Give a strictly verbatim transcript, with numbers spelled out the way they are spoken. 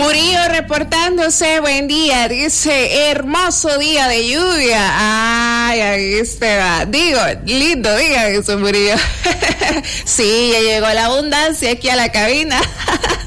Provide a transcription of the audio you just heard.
Murillo reportándose, buen día, dice, hermoso día de lluvia. Ay, ahí se va. Digo, lindo día eso, Murillo. Sí, ya llegó la abundancia aquí a la cabina.